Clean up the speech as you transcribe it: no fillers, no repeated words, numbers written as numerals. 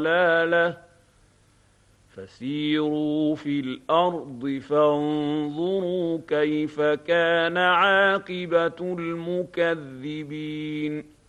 ضلاله فسيروا في الأرض فانظروا كيف كان عاقبة المكذبين